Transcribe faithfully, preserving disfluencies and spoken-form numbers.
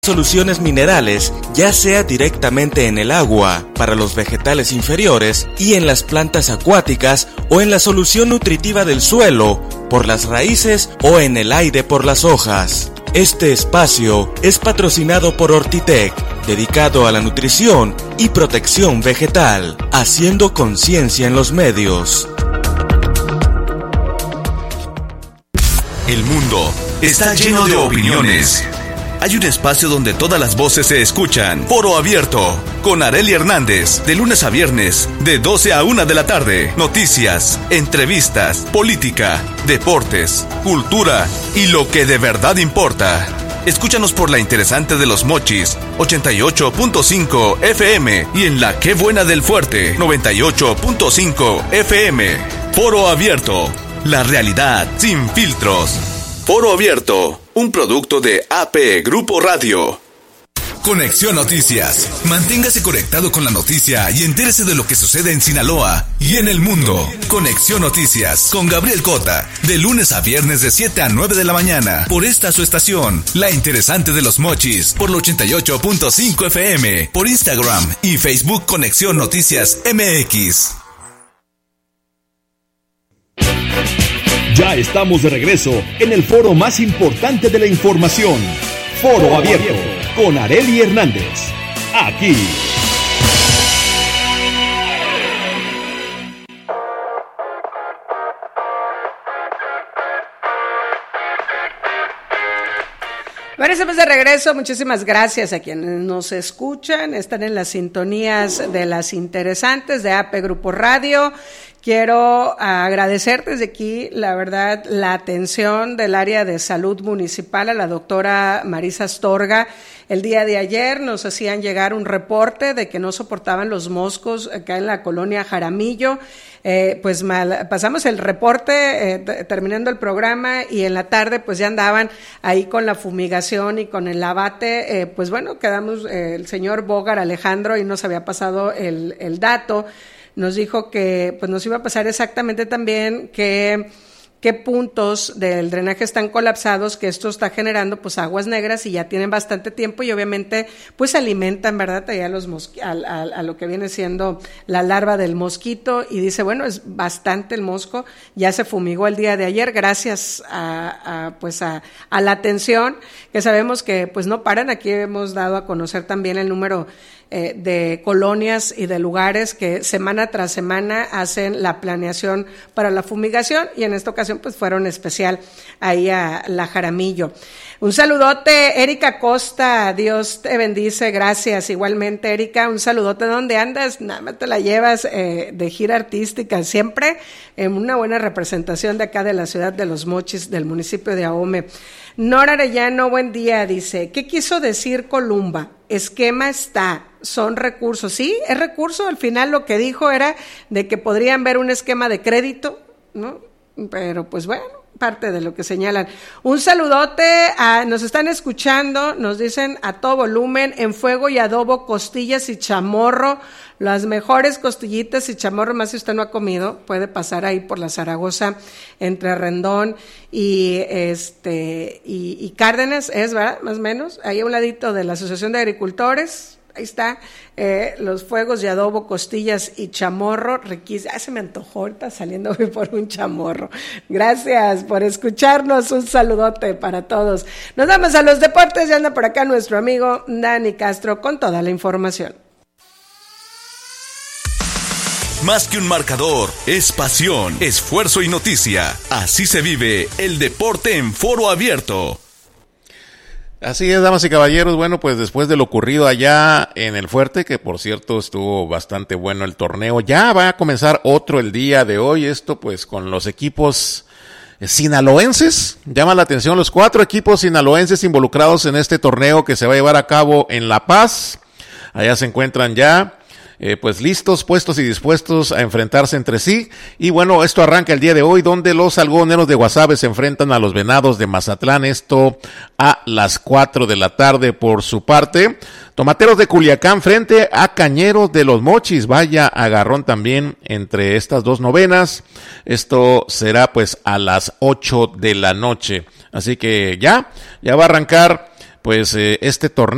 soluciones minerales, ya sea directamente en el agua, para los vegetales inferiores y en las plantas acuáticas, o en la solución nutritiva del suelo, por las raíces o en el aire por las hojas. Este espacio es patrocinado por Ortitec, dedicado a la nutrición y protección vegetal, haciendo conciencia en los medios. El mundo está lleno de opiniones. Hay un espacio donde todas las voces se escuchan. Foro Abierto, con Arely Hernández, de lunes a viernes, de doce a una de la tarde. Noticias, entrevistas, política, deportes, cultura y lo que de verdad importa. Escúchanos por la interesante de Los Mochis, ochenta y ocho punto cinco F M, y en la Qué Buena del Fuerte, noventa y ocho punto cinco F M. Foro Abierto, la realidad sin filtros. Foro Abierto, un producto de A P Grupo Radio. Conexión Noticias. Manténgase conectado con la noticia y entérese de lo que sucede en Sinaloa y en el mundo. Conexión Noticias con Gabriel Cota, de lunes a viernes de siete a nueve de la mañana, por esta su estación, La Interesante de Los Mochis, por la ochenta y ocho punto cinco F M, por Instagram y Facebook Conexión Noticias M X. Ya estamos de regreso en el foro más importante de la información, Foro Abierto, con Arely Hernández, aquí. Bueno, estamos de regreso. Muchísimas gracias a quienes nos escuchan. Están en las sintonías de las interesantes de A P Grupo Radio. Quiero agradecer desde aquí, la verdad, la atención del área de salud municipal a la doctora Marisa Astorga. El día de ayer nos hacían llegar un reporte de que no soportaban los moscos acá en la colonia Jaramillo. Eh, pues mal, pasamos el reporte eh, t- terminando el programa, y en la tarde pues ya andaban ahí con la fumigación y con el abate. Eh, pues bueno, quedamos, eh, el señor Bogar Alejandro, y nos había pasado el, el dato. Nos dijo que pues nos iba a pasar exactamente también que qué puntos del drenaje están colapsados, que esto está generando pues aguas negras, y ya tienen bastante tiempo, y obviamente pues alimentan, ¿verdad?, allá los mosqui- a, a, a lo que viene siendo la larva del mosquito. Y dice, bueno, es bastante el mosco, ya se fumigó el día de ayer gracias a, a pues a, a la atención, que sabemos que pues no paran. Aquí hemos dado a conocer también el número Eh, de colonias y de lugares que semana tras semana hacen la planeación para la fumigación, y en esta ocasión pues fueron especial ahí a la Jaramillo. Un saludote, Erika Costa, Dios te bendice, gracias. Igualmente, Erika, un saludote. ¿Dónde andas? Nada más te la llevas eh, de gira artística, siempre en una buena representación de acá de la ciudad de Los Mochis, del municipio de Ahome. Nora Arellano, buen día, dice, ¿qué quiso decir Columba? Esquema está, son recursos. Sí, es recurso. Al final lo que dijo era de que podrían ver un esquema de crédito, ¿no? Pero pues bueno, parte de lo que señalan. Un saludote, a, nos están escuchando, nos dicen a todo volumen, en fuego y adobo, costillas y chamorro, las mejores costillitas y chamorro, más si usted no ha comido, puede pasar ahí por la Zaragoza, entre Rendón y este y, y Cárdenas, es verdad, más o menos, ahí a un ladito de la Asociación de Agricultores. Ahí está, eh, los fuegos de adobo, costillas y chamorro, riquísimo. Ah, se me antojó ahorita saliendo por un chamorro. Gracias por escucharnos, un saludote para todos. Nos vamos a los deportes, y anda por acá nuestro amigo Dani Castro con toda la información. Más que un marcador, es pasión, esfuerzo y noticia. Así se vive el deporte en Foro Abierto. Así es, damas y caballeros. Bueno, pues después de lo ocurrido allá en el Fuerte, que por cierto estuvo bastante bueno el torneo, ya va a comenzar otro el día de hoy. Esto pues con los equipos sinaloenses. Llama la atención los cuatro equipos sinaloenses involucrados en este torneo que se va a llevar a cabo en La Paz. Allá se encuentran ya Eh, pues listos, puestos y dispuestos a enfrentarse entre sí. Y bueno, esto arranca el día de hoy, donde los algodoneros de Guasave se enfrentan a los Venados de Mazatlán, esto a las cuatro de la tarde por su parte. Tomateros de Culiacán frente a Cañeros de Los Mochis, vaya agarrón también entre estas dos novenas. Esto será pues a las ocho de la noche. Así que ya, ya va a arrancar pues eh, este torneo.